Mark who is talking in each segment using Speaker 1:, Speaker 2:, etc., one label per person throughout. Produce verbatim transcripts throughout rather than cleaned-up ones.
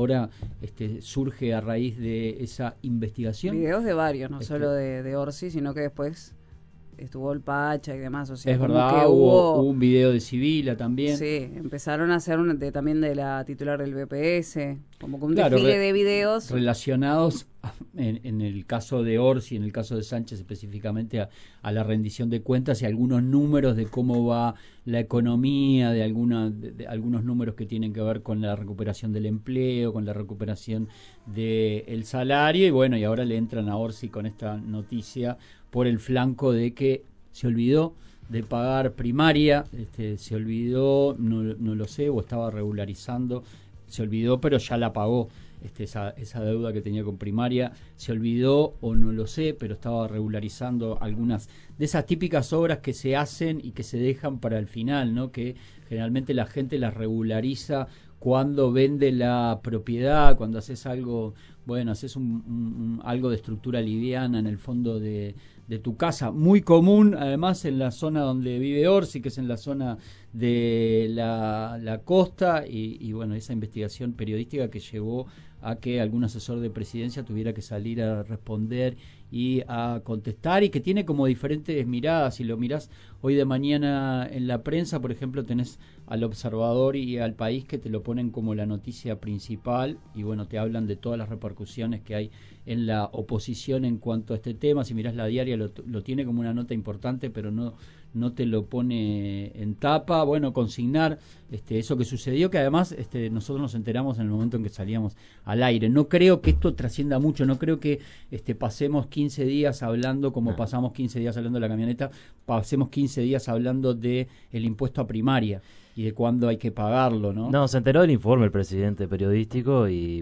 Speaker 1: ahora este, surge a raíz de esa investigación.
Speaker 2: Videos de varios, no
Speaker 1: este,
Speaker 2: solo de, de Orsi, sino que después estuvo el Pacha y demás. O sea,
Speaker 1: es
Speaker 2: como
Speaker 1: verdad,
Speaker 2: que
Speaker 1: hubo,
Speaker 2: hubo
Speaker 1: hubo un video de Sibila también.
Speaker 2: Sí, empezaron a hacer un, de, también de la titular del B P S, como que un
Speaker 1: Claro,
Speaker 2: desfile
Speaker 1: re,
Speaker 2: de videos.
Speaker 1: Relacionados, en, en el caso de Orsi, en el caso de Sánchez específicamente, a, a la rendición de cuentas y algunos números de cómo va la economía, de, alguna, de, de algunos números que tienen que ver con la recuperación del empleo, con la recuperación del salario, y bueno, y ahora le entran a Orsi con esta noticia por el flanco de que se olvidó de pagar primaria, este, se olvidó, no, no lo sé, o estaba regularizando, se olvidó, pero ya la pagó, este, esa, esa deuda que tenía con primaria, se olvidó o no lo sé, pero estaba regularizando algunas de esas típicas obras que se hacen y que se dejan para el final, ¿no? Que generalmente la gente las regulariza cuando vende la propiedad, cuando haces algo, bueno, haces un, un, un, algo de estructura liviana en el fondo de, de tu casa, muy común además en la zona donde vive Orsi, que es en la zona de la, la costa, y, y bueno, esa investigación periodística que llevó a que algún asesor de presidencia tuviera que salir a responder y a contestar, y que tiene como diferentes miradas. Si lo mirás hoy de mañana en la prensa, por ejemplo, tenés al Observador y al País que te lo ponen como la noticia principal, y bueno, te hablan de todas las repercusiones que hay en la oposición en cuanto a este tema. Si mirás La Diaria lo, lo tiene como una nota importante, pero no no te lo pone en tapa. Bueno, consignar este, eso que sucedió, que además este, nosotros nos enteramos en el momento en que salíamos al aire. No creo que esto trascienda mucho, no creo que este, pasemos quince días hablando, como no. pasamos quince días hablando de la camioneta, pasemos quince días hablando de el impuesto a primaria y de cuándo hay que pagarlo, ¿no?
Speaker 3: No, se enteró del informe el presidente periodístico y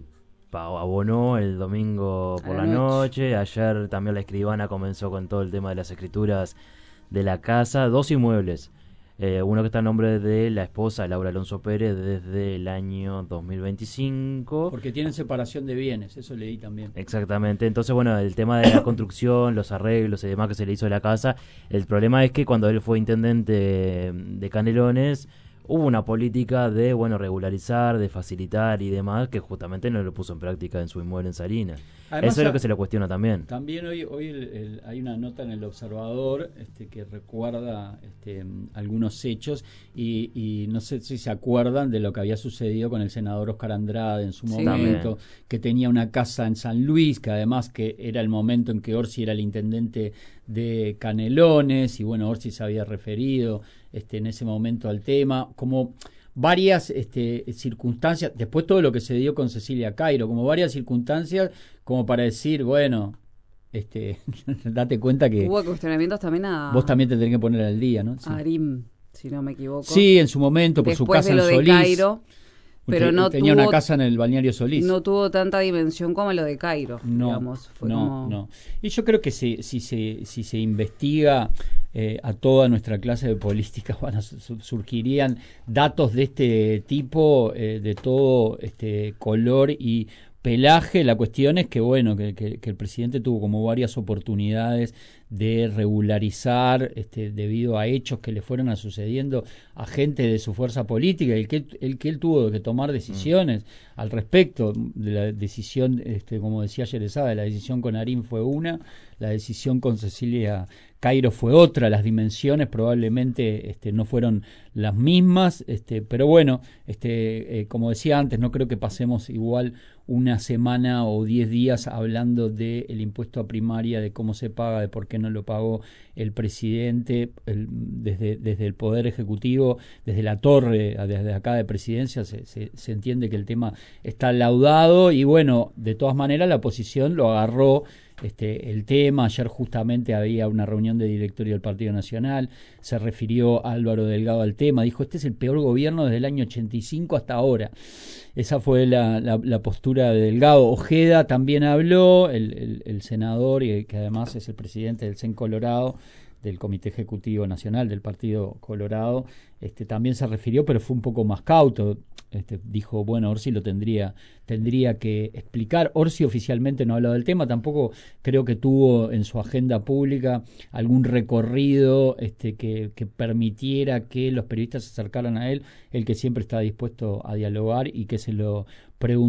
Speaker 3: abonó el domingo por la, la noche. noche. Ayer también la escribana comenzó con todo el tema de las escrituras de la casa, dos inmuebles, eh, uno que está a nombre de la esposa Laura Alonso Pérez desde el año dos mil veinticinco.
Speaker 1: Porque tienen separación de bienes, eso leí también.
Speaker 3: Exactamente, entonces bueno, el tema de la construcción, los arreglos y demás que se le hizo a la casa, el problema es que cuando él fue intendente de Canelones, hubo una política de, bueno, regularizar, de facilitar y demás, que justamente no lo puso en práctica en su inmueble en Salinas. Además, eso es lo que se le cuestiona también.
Speaker 1: También hoy hoy el, el, hay una nota en El Observador este, que recuerda este, algunos hechos y, y no sé si se acuerdan de lo que había sucedido con el senador Oscar Andrade en su sí. momento, que tenía una casa en San Luis, que además que era el momento en que Orsi era el intendente de Canelones, y bueno, Orsi se había referido este, en ese momento al tema, como varias este, circunstancias, después todo lo que se dio con Cecilia Cairo, como varias circunstancias como para decir, bueno, este, date cuenta que
Speaker 2: hubo cuestionamientos también a
Speaker 1: vos también te tenés que poner al día, ¿no? Sí.
Speaker 2: A Arim, si no me equivoco.
Speaker 1: Sí, en su momento, por
Speaker 2: después
Speaker 1: su casa
Speaker 2: de lo
Speaker 1: en Solís.
Speaker 2: De Cairo, pero no
Speaker 1: tenía
Speaker 2: tuvo,
Speaker 1: una casa en el balneario Solís.
Speaker 2: No tuvo tanta dimensión como lo de Cairo,
Speaker 1: no,
Speaker 2: digamos. Fue
Speaker 1: no,
Speaker 2: como...
Speaker 1: no. Y yo creo que si, si, si, si se investiga eh, a toda nuestra clase de política, bueno, su, surgirían datos de este tipo, eh, de todo este color y pelaje. La cuestión es que, bueno, que, que, que el presidente tuvo como varias oportunidades de regularizar este, debido a hechos que le fueron a sucediendo a gente de su fuerza política, el que, el que él tuvo que tomar decisiones mm. al respecto de la decisión, este, como decía Yerezada, la decisión con Arim fue una, la decisión con Cecilia Cairo fue otra, las dimensiones probablemente este, no fueron las mismas, este, pero bueno, este, eh, como decía antes, no creo que pasemos igual una semana o diez días hablando del impuesto a primaria, de cómo se paga, de por qué no lo pagó el presidente, el, desde, desde el Poder Ejecutivo, desde la torre, desde acá de Presidencia, se, se, se entiende que el tema está laudado y bueno, de todas maneras la oposición lo agarró Este, el tema. Ayer justamente había una reunión de directorio del Partido Nacional, se refirió Álvaro Delgado al tema, dijo, este es el peor gobierno desde el año ochenta y cinco hasta ahora. Esa fue la, la, la postura de Delgado. Ojeda también habló, el, el, el senador, y que además es el presidente del C E N Colorado, del Comité Ejecutivo Nacional del Partido Colorado, este, también se refirió, pero fue un poco más cauto. Este, dijo, bueno, Orsi lo tendría tendría que explicar. Orsi oficialmente no ha hablado del tema, tampoco creo que tuvo en su agenda pública algún recorrido este, que, que permitiera que los periodistas se acercaran a él, el que siempre está dispuesto a dialogar y que se lo preguntó